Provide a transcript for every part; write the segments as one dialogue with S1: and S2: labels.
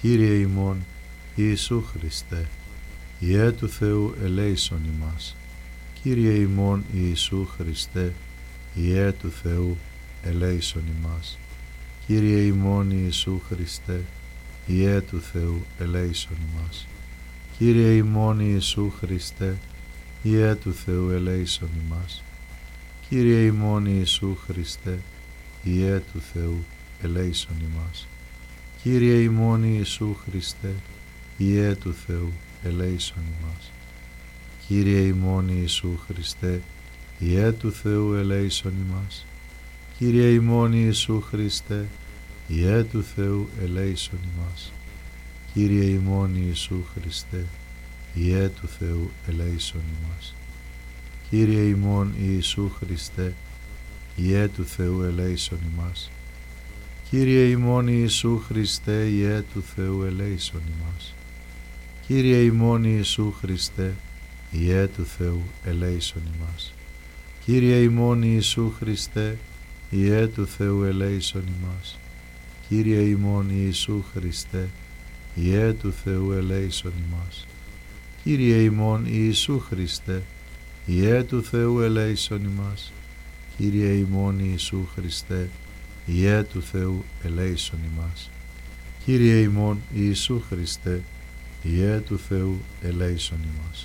S1: Κύριε ημών Ιησού Χριστέ, Υιέ του Θεού ελέησον ημάς. Κύριε ημών Ιησού Χριστέ, Υιέ του Θεού ελέησον ημάς. Κύριε ημών Ιησού Χριστέ, Υιέ του Θεού ελέησον ημάς. Κύριε ημών Ιησού Χριστέ, Υιέ του Θεού ελέησον ημάς. Κύριε ημών Ιησού Χριστέ, Υιέ του Θεού ελέησον ημάς. Κύριε ημών Ιησού Χριστέ, Υιέ του Θεού ελέησον ημάς. Κύριε ημών Ιησού Χριστέ, Υιέ του Θεού ελέησον ημάς. Κύριε ημών Ιησού Χριστέ, Υιέ του Θεού ελέησον ημάς. Κύριε ημών Ιησού Χριστέ, Υιέ του Θεού ελέησον ημάς. Κύριε ημών Ιησού Χριστέ, Υιέ του Θεού ελέησον ημάς. Κύριε ημών Ιησού Χριστέ, Υιέ του Θεού ελέησον ημάς. Κύριε ημών Ιησού Χριστέ, Υιέ του Θεού ελέησον ημάς. Κύριε ημών Ιησού Χριστέ, Υιέ του Θεού ελέησον ημάς. Κύριε ημών Ιησού Χριστέ, Υιέ του Θεού ελέησον ημάς. Κύριε ημών Ιησού Χριστέ, Υιέ του Θεού ελέησον ημάς. Κύριε ημών Ιησού Χριστέ, Υιέ του Θεού ελέησον ημάς. Κύριε ημών Ιησού Χριστέ, Υιέ του Θεού ελέησον ημάς.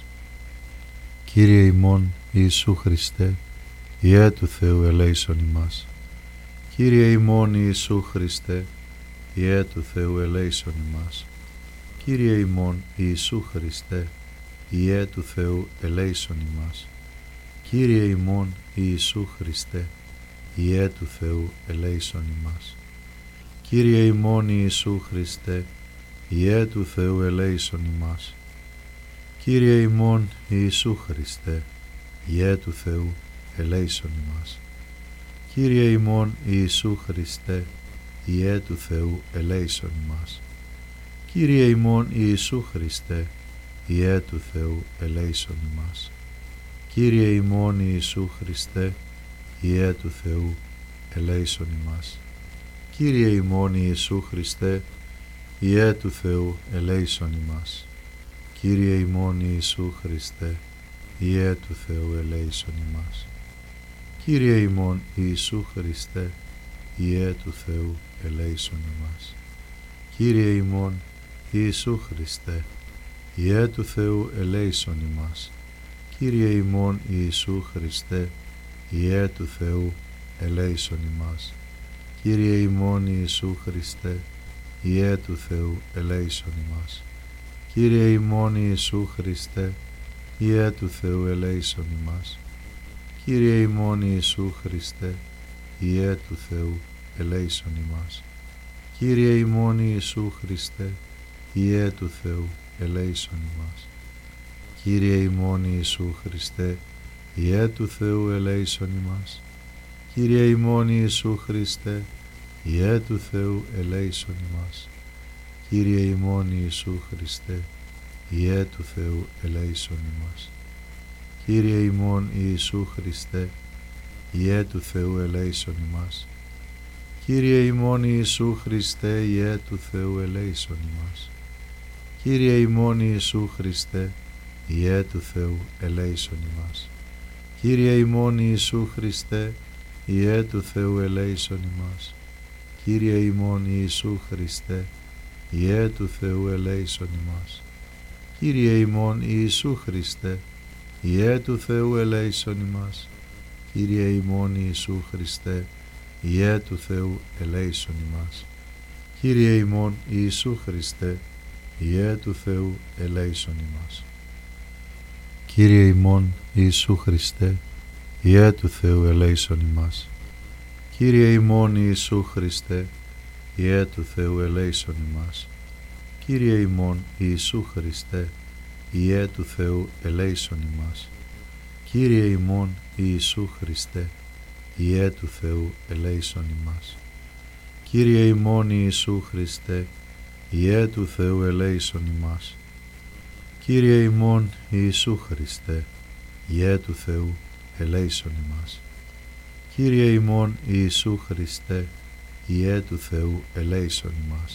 S1: Κύριε ημών Ιησού Χριστέ, Υιέ του Θεού ελέησον ημάς. Κύριε ημών Ιησού Χριστέ, Υιέ του Θεού ελέησον ημάς. Κύριε ημών Ιησού Χριστέ, Υιέ του Θεού ελέησον ημάς. Κύριε ημών Ιησού Χριστέ, Υιέ του Θεού ελέησον ημάς. Κύριε ημών Ιησού Χριστέ, Υιέ του Θεού ελέησον ημάς. Κύριε ημών Ιησού Χριστέ, Υιέ του Θεού ελέησον ημάς. Κύριε ημών Ιησού Χριστέ, Υιέ του Θεού ελέησον ημάς. Κύριε ημών Ιησού Χριστέ, Υιέ του Θεού ελέησον ημάς. Κύριε ημών Ιησού Χριστέ, Υιέ του Θεού ελέησον ημάς. Κύριε ημών Ιησού Χριστέ, Υιέ του Θεού ελέησον ημάς. Κύριε ημών Ιησού Χριστέ, Υιέ του Θεού ελέησον ημάς. Κύριε ημών Ιησού Χριστέ, Υιέ του Θεού ελέησον ημάς. Κύριε ημών Ιησού Χριστέ, Υιέ του Θεού ελέησον ημάς. Κύριε ημών Ιησού Χριστέ, Υιέ του Θεού ελέησον ημάς. Κύριε ημών Ιησού Χριστέ, Υιέ του Θεού ελέησον ημάς. Κύριε ημών Ιησού Χριστέ, Υιέ του Θεού ελέησον ημάς. Κύριε ημών Ιησού Χριστέ, Υιέ του Θεού ελέησον ημάς. Κύριε ημών Ιησού Χριστέ, Υιέ του Θεού ελέησον ημάς. Κύριε ημών Ιησού Χριστέ, Υιέ του Θεού ελέησον ημάς. Κύριε ημών Ιησού Χριστέ, Υιέ του Θεού ελέησον ημάς. Κύριε ημών Ιησού Χριστέ, Υιέ του Θεού ελέησον ημάς. Κύριε ημών Ιησού Χριστέ, Υιέ του Θεού ελέησον ημάς. Κύριε ημών Ιησού Χριστέ, Υιέ του Θεού ελέησον ημάς. Κύριε ημών Ιησού Χριστέ, Υιέ του Θεού ελέησον ημάς. Κύριε ημών Ιησού Χριστέ, Υιέ του Θεού ελέησον ημάς. Κύριε ημών Ιησού Χριστέ, Υιέ του Θεού ελέησον ημάς. Κύριε ημών Ιησού Χριστέ, Υιέ του Θεού ελέησον ημάς. Κύριε ημών Ιησού Χριστέ, Υιέ του Θεού ελέησον ημάς. Κύριε ημών Ιησού Χριστέ, Υιέ του Θεού ελέησον ημάς. Κύριε ημών Ιησού Χριστέ, Υιέ του Θεού ελέησον ημάς. Κύριε ημών Ιησού Χριστέ, Υιέ του Θεού ελέησον ημάς. Κύριε ημών Ιησού Χριστέ, Υιέ του Θεού ελέησον ημάς. Κύριε ημών Ιησού Χριστέ, Υιέ του Θεού ελέησον ημάς. Κύριε ημών Ιησού Χριστέ, Υιέ του Θεού ελέησον ημάς. Κύριε ημών Ιησού Χριστέ, Υιέ του Θεού ελέησον ημάς. Κύριε ημών Ιησού Χριστέ, Υιέ του Θεού ελέησον ημάς.